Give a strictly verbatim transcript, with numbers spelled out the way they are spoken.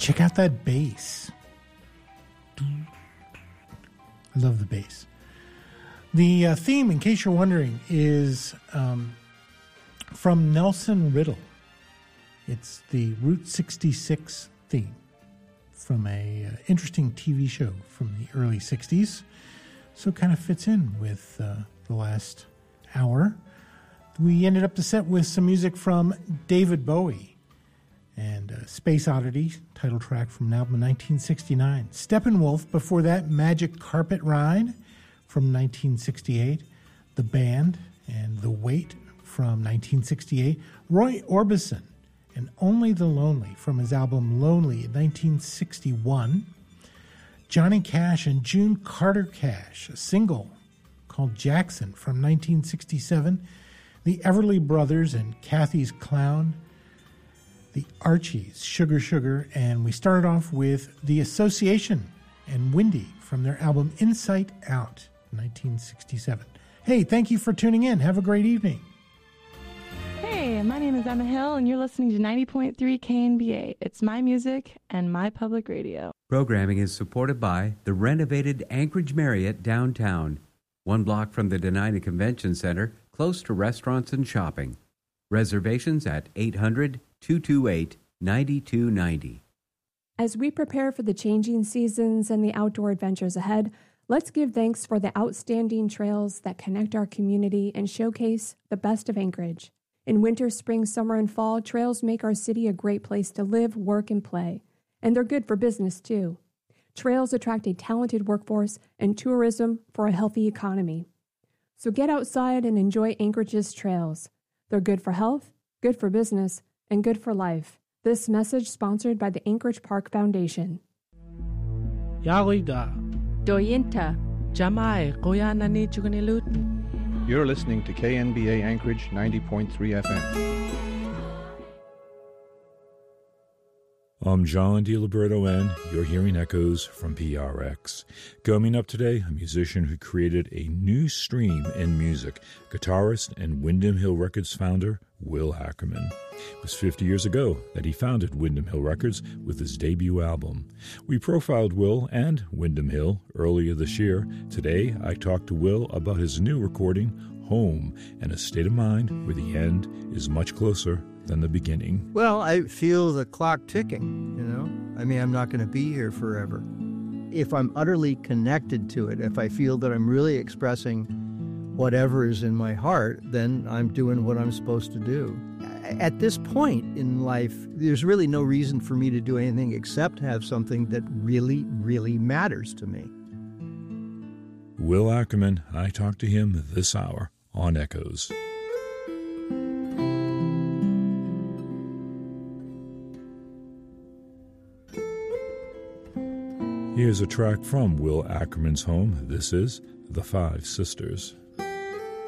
check out that bass. I love the bass. The uh, theme, in case you're wondering, is um, from Nelson Riddle. It's the Route sixty-six theme from a uh, interesting T V show from the early sixties. So it kind of fits in with uh, the last hour. We ended up the set with some music from David Bowie and uh, Space Oddity, title track from an album in nineteen sixty-nine. Steppenwolf, before that, Magic Carpet Ride from nineteen sixty-eight. The Band and The Weight from nineteen sixty-eight. Roy Orbison and Only the Lonely from his album Lonely in nineteen sixty-one. Johnny Cash and June Carter Cash, a single called Jackson from nineteen sixty-seven. The Everly Brothers and Kathy's Clown. The Archies, Sugar Sugar. And we started off with The Association and Windy from their album Insight Out, nineteen sixty-seven. Hey, thank you for tuning in. Have a great evening. Hey, my name is Emma Hill, and you're listening to ninety point three K N B A. It's my music and my public radio. Programming is supported by the renovated Anchorage Marriott downtown, one block from the Denina Convention Center, close to restaurants and shopping. Reservations at eight hundred, two two eight, nine two nine zero. As we prepare for the changing seasons and the outdoor adventures ahead, let's give thanks for the outstanding trails that connect our community and showcase the best of Anchorage. In winter, spring, summer, and fall, trails make our city a great place to live, work, and play. And they're good for business, too. Trails attract a talented workforce and tourism for a healthy economy. So get outside and enjoy Anchorage's trails. They're good for health, good for business, and good for life. This message sponsored by the Anchorage Park Foundation. Yalida. Doyinta. Jamai. Koyanani Chugunilut. You're listening to K N B A Anchorage ninety point three F M. I'm John DiLiberto, and you're hearing echoes from P R X. Coming up today, a musician who created a new stream in music, guitarist and Windham Hill Records founder, Will Ackerman. It was fifty years ago that he founded Windham Hill Records with his debut album. We profiled Will and Windham Hill earlier this year. Today, I talked to Will about his new recording, Home, and a state of mind where the end is much closer than the beginning. Well, I feel the clock ticking, you know? I mean, I'm not going to be here forever. If I'm utterly connected to it, if I feel that I'm really expressing whatever is in my heart, then I'm doing what I'm supposed to do. At this point in life, there's really no reason for me to do anything except have something that really, really matters to me. Will Ackerman, I talked to him this hour on Echoes. Here's a track from Will Ackerman's home. This is The Five Sisters.